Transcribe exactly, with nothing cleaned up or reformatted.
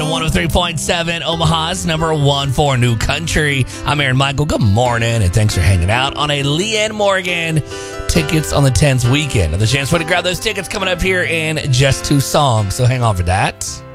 one oh three point seven, Omaha's number one for New Country. I'm Aaron Michael. Good morning, and thanks for hanging out on a Leanne Morgan Tickets on the tens weekend. Now, the chance for you to grab those tickets coming up here in just two songs, so hang on for that.